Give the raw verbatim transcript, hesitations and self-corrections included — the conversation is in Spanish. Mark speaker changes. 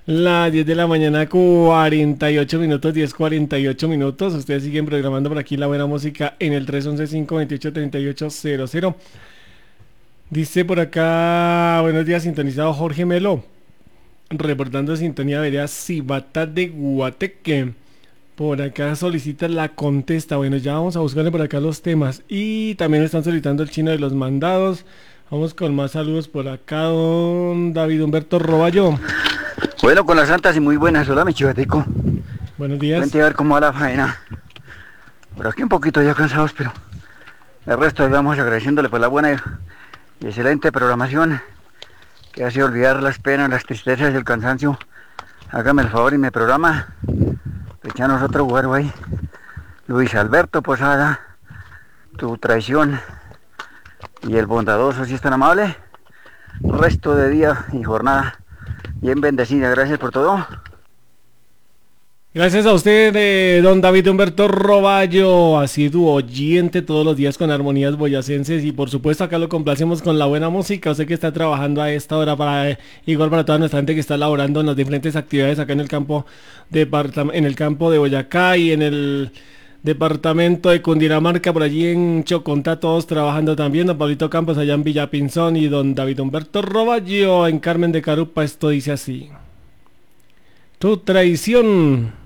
Speaker 1: Las diez de la mañana, cuarenta y ocho minutos, diez cuarenta y ocho minutos. Ustedes siguen programando por aquí la buena música en el tres once, cinco veintiocho, treinta y ocho cero cero. Dice por acá, buenos días, sintonizado Jorge Melo, reportando sintonía vereda Cibata de Guateque. Por acá solicita la contesta. Bueno, ya vamos a buscarle por acá los temas. Y también están solicitando el chino de los mandados. Vamos con más saludos por acá, don David Humberto Roballo.
Speaker 2: Bueno, con las santas y muy buenas, hola mi chivatico.
Speaker 1: Buenos días.
Speaker 2: Vente a ver cómo va la faena. Por aquí un poquito ya cansados, pero el resto ahí vamos agradeciéndole por la buena y excelente programación que hace olvidar las penas, las tristezas y el cansancio. Hágame el favor y me programa. Echanos otro güero ahí. Luis Alberto Posada, tu traición y el bondadoso, si es tan amable. Resto de día y jornada bien bendecida, gracias por todo.
Speaker 1: Gracias a usted, eh, don David Humberto Roballo, asiduo oyente todos los días con armonías boyacenses y por supuesto acá lo complacemos con la buena música. Usted que está trabajando a esta hora, para eh, igual para toda nuestra gente que está laborando en las diferentes actividades acá en el campo de en el campo de Boyacá y en el departamento de Cundinamarca, por allí en Chocontá, todos trabajando también. Don Pablito Campos allá en Villapinzón y don David Humberto Roballo en Carmen de Carupa. Esto dice así: tu traición.